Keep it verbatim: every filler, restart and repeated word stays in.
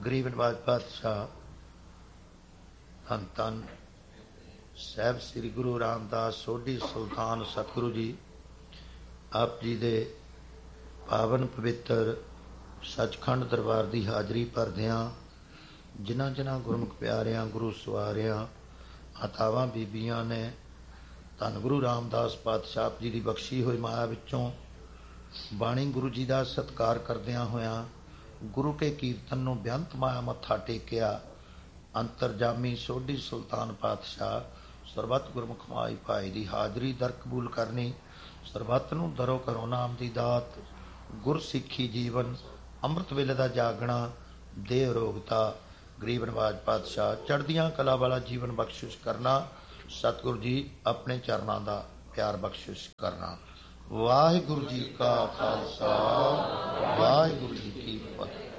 ਗਰੀਬ ਨਵਾਜ ਪਾਤਸ਼ਾਹ ਧੰਨ ਧੰਨ ਸਾਹਿਬ ਸ੍ਰੀ ਗੁਰੂ ਰਾਮਦਾਸ ਸੋਢੀ ਸੁਲਤਾਨ ਸਤਿਗੁਰੂ ਜੀ ਆਪ ਜੀ ਦੇ ਪਾਵਨ ਪਵਿੱਤਰ ਸੱਚਖੰਡ ਦਰਬਾਰ ਦੀ ਹਾਜ਼ਰੀ ਭਰਦਿਆਂ ਜਿਨ੍ਹਾਂ ਜਿਨ੍ਹਾਂ ਗੁਰਮੁਖ ਪਿਆਰਿਆਂ ਗੁਰੂ ਸਵਾਰਿਆਂ ਮਾਤਾਵਾਂ ਬੀਬੀਆਂ ਨੇ ਧੰਨ ਗੁਰੂ ਰਾਮਦਾਸ ਪਾਤਸ਼ਾਹ ਜੀ ਦੀ ਬਖਸ਼ੀ ਹੋਈ ਮਾਇਆ ਵਿੱਚੋਂ ਬਾਣੀ ਗੁਰੂ ਜੀ ਦਾ ਸਤਿਕਾਰ ਕਰਦਿਆਂ ਹੋਇਆਂ ਗੁਰੂ ਕੇ ਕੀਰਤਨ ਨੂੰ ਬੇਅੰਤ ਮਾਇਆ ਮੱਥਾ ਟੇਕਿਆ। ਅੰਤਰਜਾਮੀ ਸੋਢੀ ਸੁਲਤਾਨ ਪਾਤਸ਼ਾਹ ਸਰਬੱਤ ਗੁਰਮੁਖ ਮਾਈ ਭਾਈ ਦੀ ਹਾਜ਼ਰੀ ਦਰ ਕਬੂਲ ਕਰਨੀ, ਸਰਬੱਤ ਨੂੰ ਦਰੋ ਕਰੋ ਨਾਮ ਦੀ ਦਾਤ, ਗੁਰ ਸਿੱਖੀ ਜੀਵਨ, ਅੰਮ੍ਰਿਤ ਵੇਲੇ ਦਾ ਜਾਗਣਾ, ਦੇਹ ਰੋਗਤਾ, ਗਰੀਬ ਨਵਾਜ ਪਾਤਸ਼ਾਹ ਚੜ੍ਹਦੀਆਂ ਕਲਾ ਵਾਲਾ ਜੀਵਨ ਬਖਸ਼ਿਸ਼ ਕਰਨਾ, ਸਤਿਗੁਰੂ ਜੀ ਆਪਣੇ ਚਰਨਾਂ ਦਾ ਪਿਆਰ ਬਖਸ਼ਿਸ਼ ਕਰਨਾ। ਵਾਹਿਗੁਰੂ ਜੀ ਕਾ ਖਾਲਸਾ, ਵਾਹਿਗੁਰੂ ਜੀ ਕੀ ਫਤਿਹ।